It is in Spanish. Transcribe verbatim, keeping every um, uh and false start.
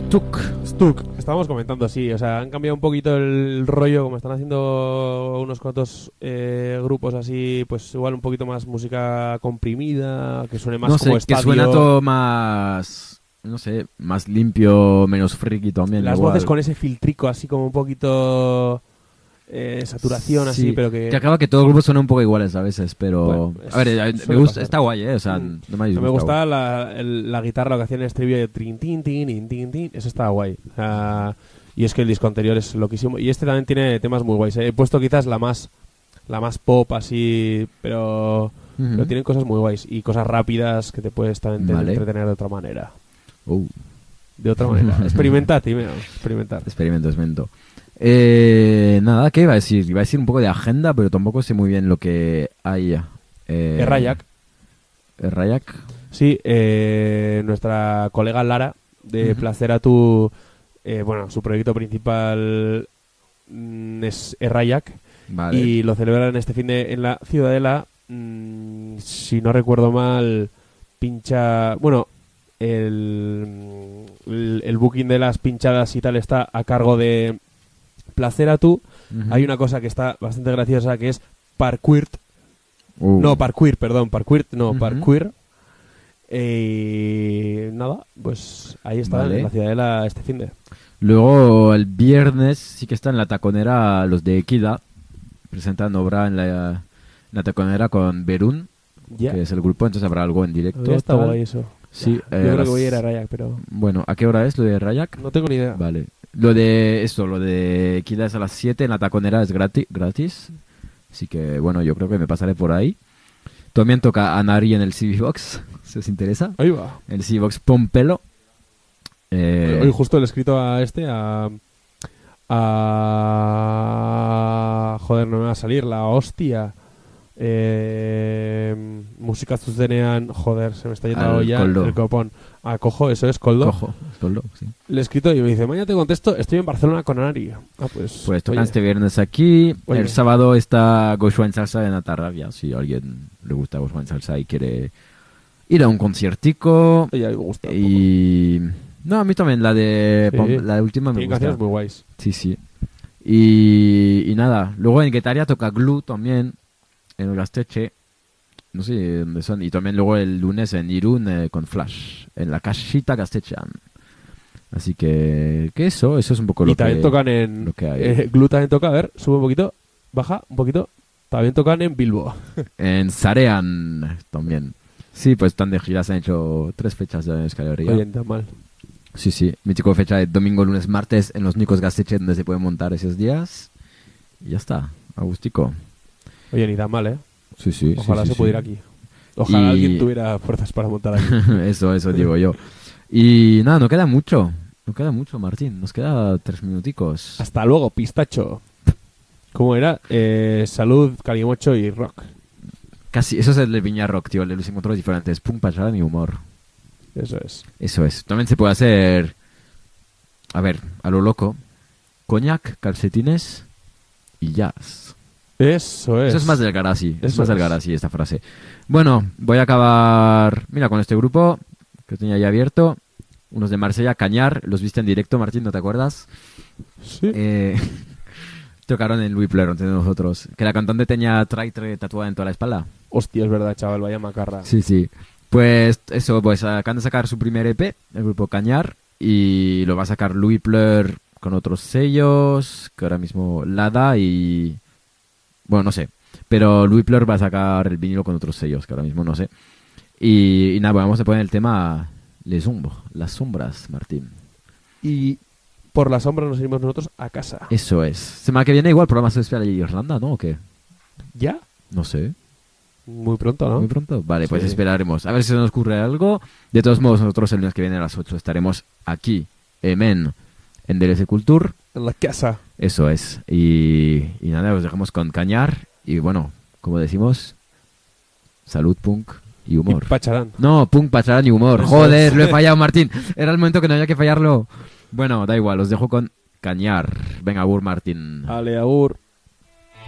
Stuck. Stuck. Estábamos comentando, sí. O sea, han cambiado un poquito el rollo, como están haciendo unos cuantos eh, grupos así, pues igual un poquito más música comprimida, que suene más no como sé, estadio. que suena todo más, no sé, más limpio, menos friki también. Las igual. voces con ese filtrico así como un poquito eh, saturación Sí, así, pero que... que acaba que todo el grupo suena un poco iguales a veces, pero Bueno, es- a ver, eh, me suele gusta, pasar. está guay, eh, o sea, Mm. no me ha Me disgustado. gustaba la, el- la guitarra, lo que hacía en el estribillo de trin, tin, tin, tin, tin, tin. Eso estaba guay. O sea, y es que el disco anterior es loquísimo. Y este también tiene temas muy guays. eh. He puesto quizás la más la más pop así, pero, Ujú. pero tienen cosas muy guays. Y cosas rápidas que te puedes también te- Vale. entretener de otra manera. Uh, De otra manera. Experimentad, Timeo. Experimentad. experimento, experimento. Eh, nada, ¿qué iba a decir? Iba a decir un poco de agenda, pero tampoco sé muy bien lo que hay. Eh, Eh, Rayak. eh, Rayak. Sí, eh, nuestra colega Lara de Ujú. Placer a tu... eh, bueno, su proyecto principal mm, es Rayak. Vale. Y lo celebran este fin de en la Ciudadela. Mm, si no recuerdo mal, pincha... Bueno, el, el, el booking de las pinchadas y tal está a cargo de Placer a tú. Ujú. Hay una cosa que está bastante graciosa que es Parqueer. Uh. No, Parqueer, perdón. Parqueer, no, Ujú. Parqueer. Eh, nada, pues ahí está Vale. en la Ciudadela este fin de... Luego el viernes sí que está en la taconera los de Equida. Presentan obra en la, en la taconera con Berún, Ya. que es el grupo, entonces habrá algo en directo. Está tal. guay eso. Sí, Yo eh, creo las- que voy a ir a Rayak, pero Bueno, ¿a qué hora es lo de Rayak? no tengo ni idea. Vale. Lo de esto, lo de Equida es a las siete, en la taconera es gratis, gratis. Así que, bueno, yo creo que me pasaré por ahí. También toca Anari en el C V Box, si os interesa. Ahí va. El C V Box Pompelo. Eh, Hoy justo le he escrito a este, a... a... Joder, no me va a salir, la hostia. Eh... Música zuzenean... Joder, se me está yendo Al ya Coldo. el copón. Ah, cojo, eso es Coldo. Cojo, es Coldo, sí. Le he escrito y me dice, mañana te contesto, estoy en Barcelona con Anari. Ah, pues... Pues tocan oye, este viernes aquí. Oye. El sábado está Goshua en Salsa en Atarrabia. Si a alguien le gusta Goshua en Salsa y quiere ir a un conciertico. oye, a mí me gusta un poco. Y... No, a mí también la de... Sí. Pom- La última me Tiene gusta. canciones muy guays. Sí, sí. Y, y nada. Luego en Guetaria toca Glue también. En el Gasteche. No sé dónde son. Y también luego el lunes en Irún eh, con Flash. En la casita Gastechan. Así que... Que eso, eso es un poco Y lo también que... tocan en... lo que hay. eh, Glu también toca, a ver, sube un poquito, baja un poquito. También tocan en Bilbo. En Sarean también. Sí, pues están de giras, han hecho tres fechas de escalería. Oye, ni tan mal. Sí, sí. Mítico fecha de domingo, lunes, martes en los Nicos Gasteche donde se pueden montar esos días. Y ya está. Agustico. Oye, ni tan mal, ¿eh? Sí, sí. Ojalá sí, se sí, pudiera sí. aquí. Ojalá Y- alguien tuviera fuerzas para montar aquí. eso, eso digo yo. Y nada, no queda mucho. No queda mucho, Martín. Nos queda tres minuticos. Hasta luego, pistacho. ¿Cómo era? Eh, salud, calimocho y rock. Casi, eso es el de Viña Rock, tío. El de los encuentros diferentes. Pum, pachada, mi humor. Eso es. Eso es. También se puede hacer, a ver, a lo loco, coñac, calcetines y jazz. Eso es. Eso es más del Garasi. Es Eso más del es. Garasi esta frase. Bueno, voy a acabar, mira, con este grupo que tenía ya abierto. Unos de Marsella, Cañar. Los viste en directo, Martín, ¿no te acuerdas? Sí. Eh, tocaron en Louis Pleur entre nosotros. Que la cantante tenía traitre tatuada en toda la espalda. Hostia, es verdad, chaval, vaya macarra. Sí, sí. Pues eso, pues acaban de sacar su primer E P, el grupo Cañar, y lo va a sacar Louis Pleur con otros sellos, que ahora mismo Lada y... Bueno, no sé. Pero Louis Pleur va a sacar el vinilo con otros sellos, que ahora mismo no sé. Y, y nada, pues vamos a poner el tema Les Ombres, las sombras, Martín. Y por la sombra nos iremos nosotros a casa. Eso es. Semana que viene igual programa especial de Irlanda, ¿no? ¿O qué? ¿Ya? No sé. Muy pronto, ¿no? Muy pronto. Vale, pues Sí. esperaremos. A ver si se nos ocurre algo. De todos modos, nosotros el lunes que viene a las ocho estaremos aquí, Emen, en D L S Culture. En la casa. Eso es. Y, y nada, os dejamos con Cañar. Y bueno, como decimos, salud, punk y humor. Y pacharán. No, punk, pacharán y humor. Eso Joder, es. lo he fallado, Martín. Era el momento que no había que fallarlo. Bueno, da igual, os dejo con Cañar. Venga, Bur, Martín. Ale, agur.